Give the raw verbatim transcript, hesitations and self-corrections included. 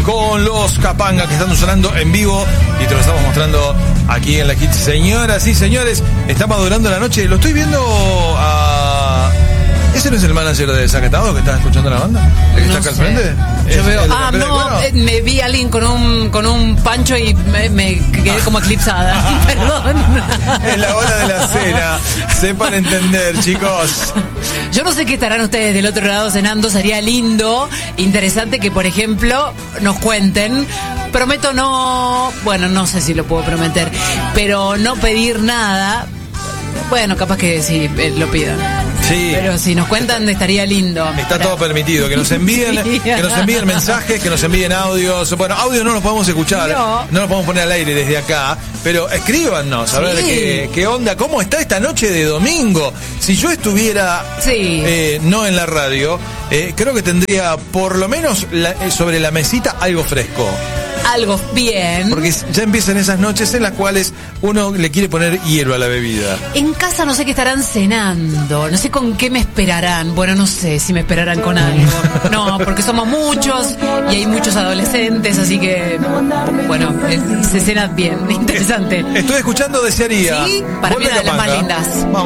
con los Capanga que están sonando en vivo y te lo estamos mostrando aquí en la Hits. Señoras y señores, está madurando la noche. Lo estoy viendo a... ¿Ese no es el manager de Zacatado que está escuchando la banda? ¿El que no está acá sé. al frente? Yo veo, ah, no, eh, me vi a alguien con un, con un pancho y me, me quedé como eclipsada. Perdón. Es la hora de la cena. Sepan entender, chicos. Yo no sé qué estarán ustedes del otro lado cenando. Sería lindo, interesante que, por ejemplo, nos cuenten. Prometo no... Bueno, no sé si lo puedo prometer, pero no pedir nada. Bueno, capaz que sí, eh, lo pidan. Sí. Pero si nos cuentan estaría lindo. Está para... todo permitido, que nos envíen, Sí. que nos envíen mensajes, que nos envíen audios. Bueno, audio no los podemos escuchar, No. no los podemos poner al aire desde acá, pero escríbanos a Sí. ver qué, qué onda, cómo está esta noche de domingo. Si yo estuviera Sí. eh, no en la radio, eh, creo que tendría por lo menos la, eh, sobre la mesita algo fresco. Algo bien. Porque ya empiezan esas noches en las cuales uno le quiere poner hielo a la bebida. En casa no sé qué estarán cenando, no sé con qué me esperarán. Bueno, no sé si me esperarán con algo. No, porque somos muchos y hay muchos adolescentes, así que, bueno, eh, se cena bien, interesante. Estoy escuchando Desearía. Sí, para mí Vuelve una de las más Capanga. lindas. Vamos.